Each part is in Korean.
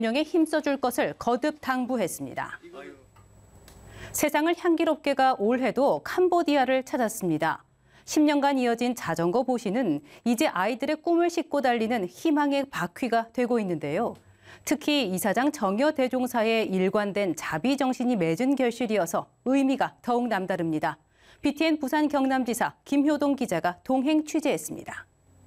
명에 힘써줄 것을 거듭 당부했습니다. 세상을 향기롭게가 올해도 캄보디아를 찾았습니다. 10년간 이어진 자전거 보시는 이제 아이들의 꿈을 싣고 달리는 희망의 바퀴가 되고 있는데요. 특히 이사장 정여 대종사의 일관된 자비 정신이 맺은 결실이어서 의미가 더욱 남다릅니다. BTN 부산 경남지사 김효동 기자가 동행 취재했습니다.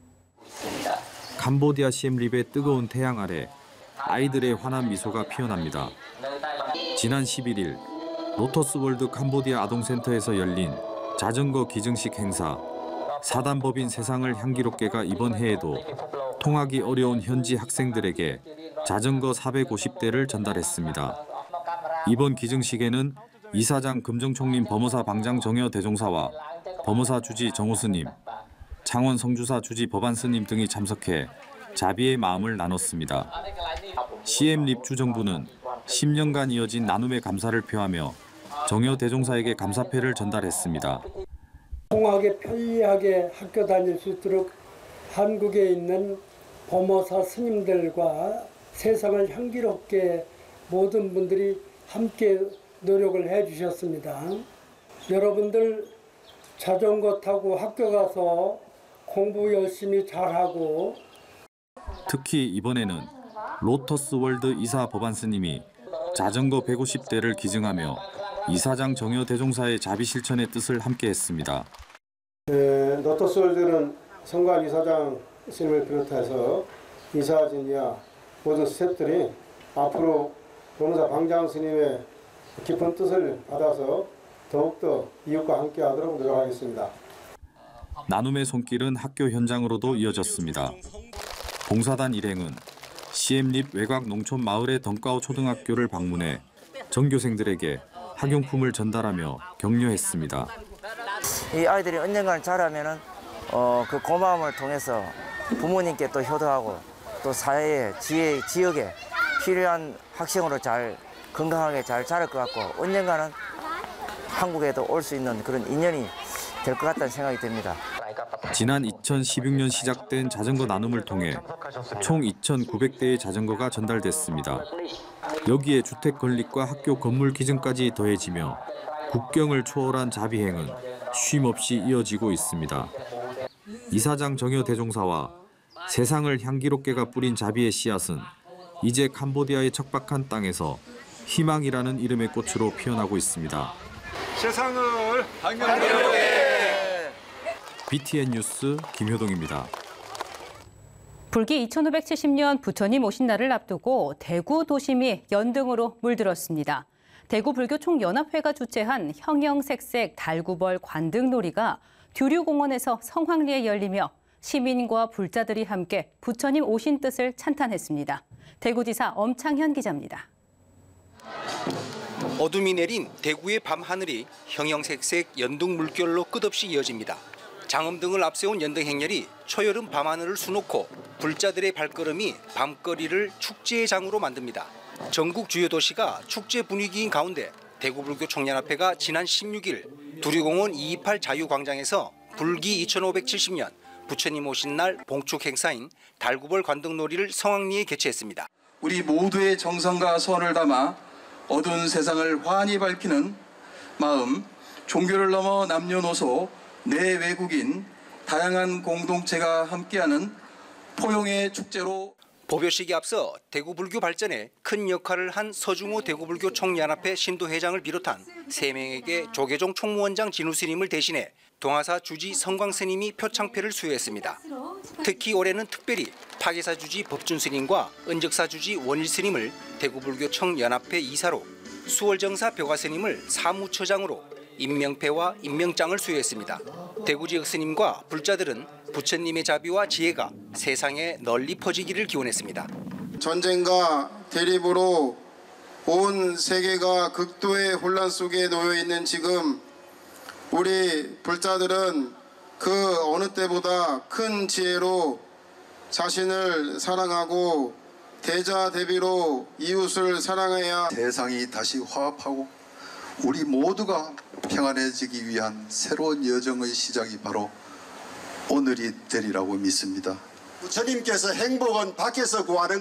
캄보디아 시엠립의 뜨거운 태양 아래 아이들의 환한 미소가 피어납니다. 지난 11일 로터스월드 캄보디아 아동센터에서 열린 자전거 기증식 행사. 사단법인 세상을 향기롭게가 이번 해에도 통하기 어려운 현지 학생들에게 자전거 450대를 전달했습니다. 이번 기증식에는 이사장 금정총림 범어사 방장 정여 대종사와 범어사 주지 정호스님, 창원 성주사 주지 법안스님 등이 참석해 자비의 마음을 나눴습니다. 시엠립 주정부는 10년간 이어진 나눔의 감사를 표하며 정여 대종사에게 감사패를 전달했습니다. 통하게 편리하게 학교 다닐 수 있도록 한국에 있는 범어사 스님들과 세상을 향기롭게 모든 분들이 함께 노력을 해주셨습니다. 여러분들 자전거 타고 학교 가서 공부 열심히 잘하고. 특히 이번에는 로터스월드 이사 법안스님이 자전거 150대를 기증하며 이사장 정여 대종사의 자비 실천의 뜻을 함께했습니다. 로터스월드는 성관 이사장 스님을 비롯해서 이사진이야 모든 스태프들이 앞으로 범어사 방장 스님의 깊은 뜻을 받아서 더욱더 이웃과 함께하도록 노력하겠습니다. 나눔의 손길은 학교 현장으로도 이어졌습니다. 봉사단 일행은 시엠립 외곽 농촌 마을의 덩까오 초등학교를 방문해 전교생들에게 학용품을 전달하며 격려했습니다. 이 아이들이 언젠가는 자라면은 그 고마움을 통해서 부모님께 또 효도하고 또 사회에 지역에 필요한 학생으로 잘 건강하게 잘 자랄 것 같고 언젠가는 한국에도 올 수 있는 그런 인연이 될 것 같다는 생각이 듭니다. 지난 2016년 시작된 자전거 나눔을 통해 총 2,900대의 자전거가 전달됐습니다. 여기에 주택 건립과 학교 건물 기증까지 더해지며 국경을 초월한 자비행은 쉼없이 이어지고 있습니다. 이사장 정여 대종사와 세상을 향기롭게가 뿌린 자비의 씨앗은 이제 캄보디아의 척박한 땅에서 희망이라는 이름의 꽃으로 피어나고 있습니다. 세상을 향기롭게. BTN 뉴스 김효동입니다. 불기 2570년 부처님 오신 날을 앞두고 대구 도심이 연등으로 물들었습니다. 대구 불교 총연합회가 주최한 형형색색 달구벌 관등놀이가 두류공원에서 성황리에 열리며 시민과 불자들이 함께 부처님 오신 뜻을 찬탄했습니다. 대구지사 엄창현 기자입니다. 어둠이 내린 대구의 밤하늘이 형형색색 연등 물결로 끝없이 이어집니다. 장엄등을 앞세운 연등 행렬이 초여름 밤하늘을 수놓고 불자들의 발걸음이 밤거리를 축제의 장으로 만듭니다. 전국 주요 도시가 축제 분위기인 가운데 대구불교 총연합회가 지난 16일 두류공원 228 자유광장에서 불기 2570년 부처님 오신 날 봉축 행사인 달구벌 관등놀이를 성황리에 개최했습니다. 우리 모두의 정성과 소원을 담아 어두운 세상을 환히 밝히는 마음, 종교를 넘어 남녀노소, 내외국인 다양한 공동체가 함께하는 포용의 축제로 법요식에 앞서 대구 불교 발전에 큰 역할을 한 서중호 대구불교 총연합회 신도회장을 비롯한 3명에게 조계종 총무원장 진우 스님을 대신해 동아사 주지 성광 스님이 표창패를 수여했습니다. 특히 올해는 특별히 파계사 주지 법준 스님과 은적사 주지 원일 스님을 대구불교 총연합회 이사로, 수월정사 벼가 스님을 사무처장으로 임명패와 임명장을 수여했습니다. 대구 지역 스님과 불자들은 부처님의 자비와 지혜가 세상에 널리 퍼지기를 기원했습니다. 전쟁과 대립으로 온 세계가 극도의 혼란 속에 놓여 있는 지금 우리 불자들은 그 어느 때보다 큰 지혜로 자신을 사랑하고 대자대비로 이웃을 사랑해야 세상이 다시 화합하고 우리 모두가 평안해지기 위한 새로운 여정의 시작이 바로 오늘이 되리라고 믿습니다. 부처님께서 행복은 밖에서 구하는